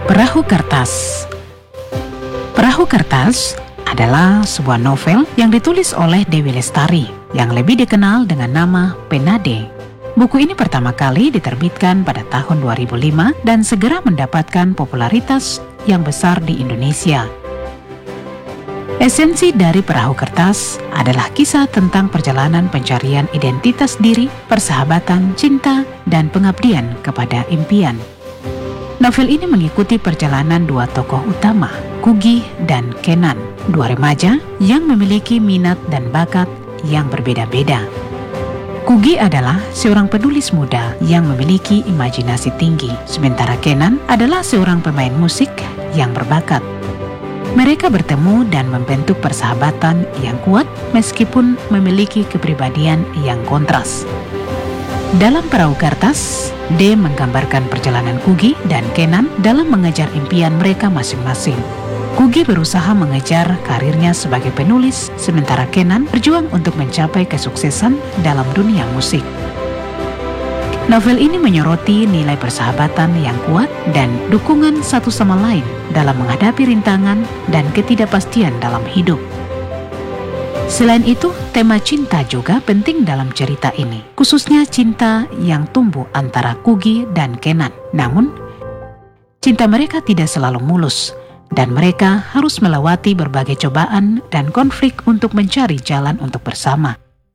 Perahu Kertas. Perahu Kertas adalah sebuah novel yang ditulis oleh Dewi Lestari yang lebih dikenal dengan nama Penade. Buku ini pertama kali diterbitkan pada tahun 2005 dan segera mendapatkan popularitas yang besar di Indonesia. Esensi dari Perahu Kertas adalah kisah tentang perjalanan pencarian identitas diri, persahabatan, cinta, dan pengabdian kepada impian. Novel ini mengikuti perjalanan dua tokoh utama, Kugy dan Kenan, dua remaja yang memiliki minat dan bakat yang berbeda-beda. Kugy adalah seorang penulis muda yang memiliki imajinasi tinggi, sementara Kenan adalah seorang pemain musik yang berbakat. Mereka bertemu dan membentuk persahabatan yang kuat meskipun memiliki kepribadian yang kontras. Dalam Perahu Kertas, D menggambarkan perjalanan Kugy dan Kenan dalam mengejar impian mereka masing-masing. Kugy berusaha mengejar karirnya sebagai penulis, sementara Kenan berjuang untuk mencapai kesuksesan dalam dunia musik. Novel ini menyoroti nilai persahabatan yang kuat dan dukungan satu sama lain dalam menghadapi rintangan dan ketidakpastian dalam hidup. Selain itu, tema cinta juga penting dalam cerita ini, khususnya cinta yang tumbuh antara Kugy dan Kenan. Namun, cinta mereka tidak selalu mulus, dan mereka harus melewati berbagai cobaan dan konflik untuk mencari jalan untuk bersama.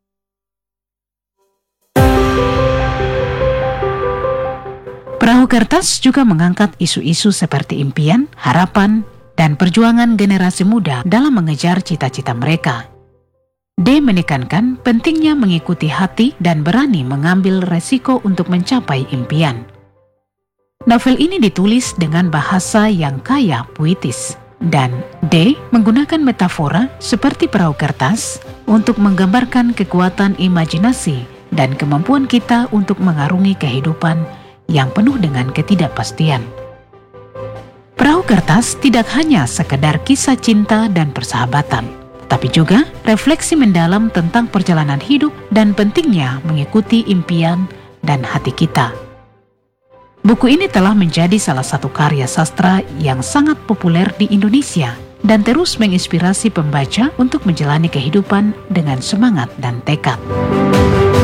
Perahu Kertas juga mengangkat isu-isu seperti impian, harapan, dan perjuangan generasi muda dalam mengejar cita-cita mereka. D menekankan pentingnya mengikuti hati dan berani mengambil resiko untuk mencapai impian. Novel ini ditulis dengan bahasa yang kaya puitis, dan D menggunakan metafora seperti perahu kertas untuk menggambarkan kekuatan imajinasi dan kemampuan kita untuk mengarungi kehidupan yang penuh dengan ketidakpastian. Perahu Kertas tidak hanya sekedar kisah cinta dan persahabatan, tapi juga refleksi mendalam tentang perjalanan hidup dan pentingnya mengikuti impian dan hati kita. Buku ini telah menjadi salah satu karya sastra yang sangat populer di Indonesia dan terus menginspirasi pembaca untuk menjalani kehidupan dengan semangat dan tekad.